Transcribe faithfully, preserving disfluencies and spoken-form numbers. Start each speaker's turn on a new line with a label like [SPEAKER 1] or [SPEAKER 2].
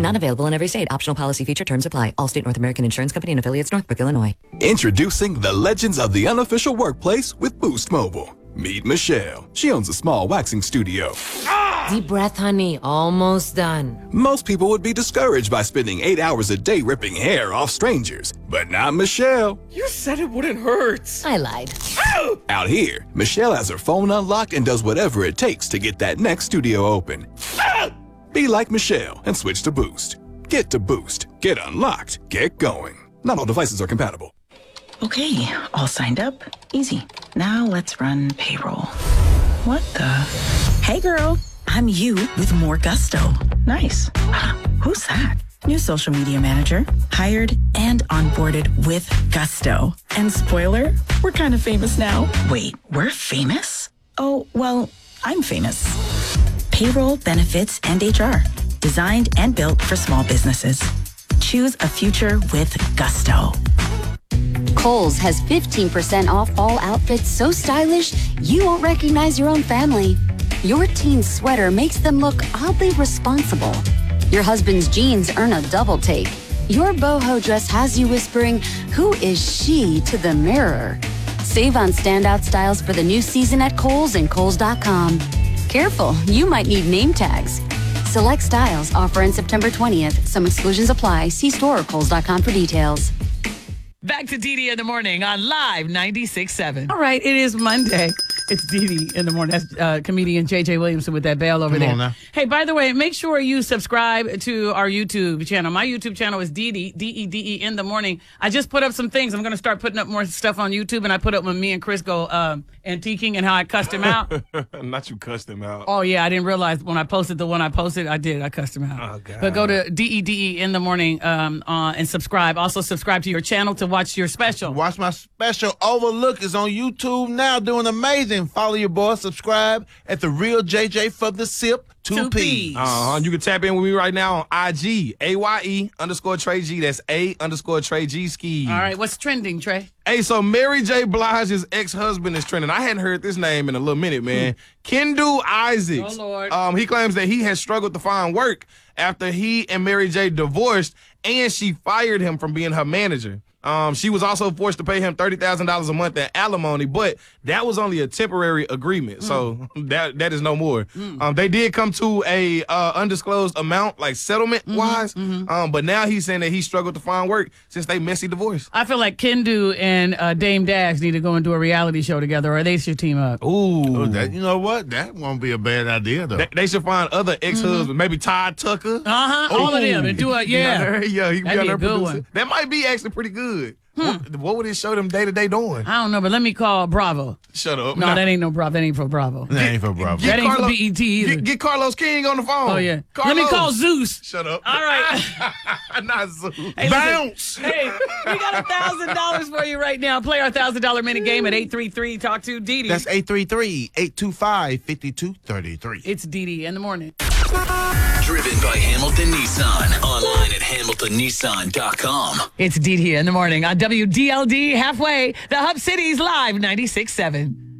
[SPEAKER 1] Not available in every state. Optional policy feature. Terms apply. Allstate North American Insurance Company and affiliates, Northbrook, Illinois.
[SPEAKER 2] Introducing the legends of the unofficial workplace with Boost Mobile. Meet Michelle. She owns a small waxing studio.
[SPEAKER 3] Deep breath, honey. Almost done.
[SPEAKER 2] Most people would be discouraged by spending eight hours a day ripping hair off strangers, but not Michelle.
[SPEAKER 4] You said it wouldn't hurt.
[SPEAKER 3] I lied.
[SPEAKER 2] Out here, Michelle has her phone unlocked and does whatever it takes to get that next studio open. Be like Michelle and switch to Boost. Get to Boost. Get unlocked. Get going. Not all devices are compatible.
[SPEAKER 5] Okay, all signed up. Easy. Now let's run payroll. What the? Hey girl, I'm you with more gusto. Nice. Who's that? New social media manager. Hired and onboarded with gusto. And spoiler, we're kind of famous now. Wait, we're famous? Oh, well, I'm famous. Payroll, benefits, and H R. Designed and built for small businesses. Choose a future with gusto.
[SPEAKER 6] Kohl's has fifteen percent off all outfits so stylish you won't recognize your own family. Your teen's sweater makes them look oddly responsible. Your husband's jeans earn a double take. Your boho dress has you whispering, "Who is she?" to the mirror. Save on standout styles for the new season at Kohl's and Kohl's dot com. Careful, you might need name tags. Select styles offer in September twentieth. Some exclusions apply. See store or Kohl's dot com for details.
[SPEAKER 7] Back to Dee Dee in the morning on Live ninety-six point seven.
[SPEAKER 8] All right, it is Monday. It's Dee Dee in the morning. That's uh, comedian J J Williamson with that bell over
[SPEAKER 9] Come
[SPEAKER 8] there.
[SPEAKER 9] on now.
[SPEAKER 8] Hey, by the way, make sure you subscribe to our YouTube channel. My YouTube channel is Dee Dee, D E D E in the morning. I just put up some things. I'm going to start putting up more stuff on YouTube, and I put up when me and Chris go um, antiquing and how I cussed him out.
[SPEAKER 9] Not you cussed him out.
[SPEAKER 8] Oh, yeah, I didn't realize when I posted the one I posted, I did. I cussed him out.
[SPEAKER 9] Oh, God.
[SPEAKER 8] But go to D E D E in the morning um, uh, and subscribe. Also, subscribe to your channel to watch your special.
[SPEAKER 9] Watch my special. Overlook is on YouTube now, doing amazing. Follow your boy, subscribe at The Real J J for the sip. Two,
[SPEAKER 8] Two
[SPEAKER 9] P's.
[SPEAKER 8] P's.
[SPEAKER 9] Uh-huh. You can tap in with me right now on I G, A Y E underscore Trey G. That's A underscore Trey G ski.
[SPEAKER 8] All right, what's trending, Trey?
[SPEAKER 9] Hey, so Mary J. Blige's ex-husband is trending. I hadn't heard this name in a little minute, man. Kendu Isaacs.
[SPEAKER 8] Oh, Lord.
[SPEAKER 9] Um, he claims that he has struggled to find work after he and Mary J. divorced, and she fired him from being her manager. Um, she was also forced to pay him thirty thousand dollars a month in alimony, but that was only a temporary agreement, mm. so that that is no more. Mm. Um, they did come to a uh, undisclosed amount, like settlement-wise, mm-hmm, mm-hmm. Um, but now he's saying that he struggled to find work since they messy divorced.
[SPEAKER 8] I feel like Kendu and uh, Dame Dash need to go and do a reality show together, or they should team up.
[SPEAKER 9] Ooh.
[SPEAKER 10] Oh, that, you know what? That won't be a bad idea, though.
[SPEAKER 9] They, they should find other ex-husbands, mm-hmm. maybe Todd Tucker.
[SPEAKER 8] Uh-huh, all of them, and do a, yeah.
[SPEAKER 9] Yeah, he can
[SPEAKER 8] That'd
[SPEAKER 9] be on
[SPEAKER 8] be
[SPEAKER 9] there
[SPEAKER 8] a good
[SPEAKER 9] producing.
[SPEAKER 8] one.
[SPEAKER 9] That might be actually pretty good. Hmm. What, what would it show them day to day doing?
[SPEAKER 8] I don't know, but let me call Bravo.
[SPEAKER 9] Shut up.
[SPEAKER 8] No,
[SPEAKER 9] nah.
[SPEAKER 8] that ain't no Bravo. That ain't for Bravo.
[SPEAKER 10] That ain't for Bravo.
[SPEAKER 8] That ain't
[SPEAKER 9] Carlos,
[SPEAKER 8] for B E T either.
[SPEAKER 9] Get, get Carlos King on the phone.
[SPEAKER 8] Oh, yeah.
[SPEAKER 9] Carlos.
[SPEAKER 8] Let me call Zeus.
[SPEAKER 9] Shut up.
[SPEAKER 8] All right.
[SPEAKER 9] Not Zeus.
[SPEAKER 8] Hey,
[SPEAKER 10] Bounce.
[SPEAKER 8] listen, hey, we got a one thousand dollars for you right now. Play our one thousand dollars minute game at eight three three talk to Dee Dee.
[SPEAKER 10] That's eight three three, eight two five, five two three three.
[SPEAKER 8] It's Dee Dee in the morning.
[SPEAKER 11] Driven by Hamilton Nissan. Online at hamilton nissan dot com.
[SPEAKER 7] It's Dee Dee in the morning on W D L D halfway, the Hub City's Live ninety-six point seven.